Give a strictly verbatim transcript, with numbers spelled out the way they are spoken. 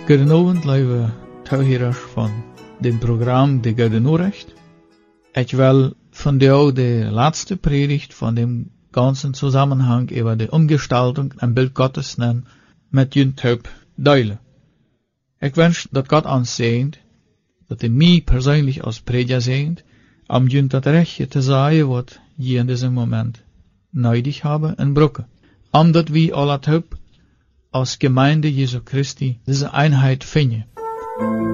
Goedenavond, lieve toehoorders van dit programma De Goede Nachricht. Ik wil van jou de laatste predigt van dem ganzen Zusammenhang über die Umgestaltung am Bild Gottes nennen, mit junt hulp delen. Ik wens dat God ons zegt, dat hij mij persoonlijk als prediger zegt, om junt dat rechtje te zeggen wat je in diesem Moment nötig hebben en brauchen. Omdat wir alle hulp als Gemeinde Jesu Christi diese Einheit finden.